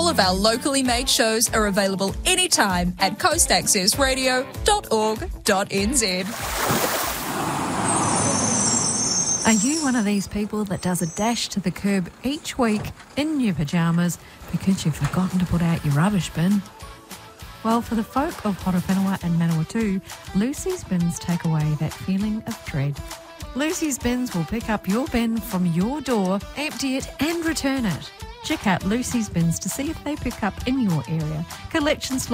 of our locally made shows are available anytime at coastaccessradio.org.nz. Are you one of these people that does a dash to the curb each week in your pyjamas because you've forgotten to put out your rubbish bin? Well, for the folk of Horowhenua and Manawatu, Lucy's Bins take away that feeling of dread. Lucy's Bins will pick up your bin from your door, empty it and return it. Check out Lucy's Bins to see if they pick up in your area. Collections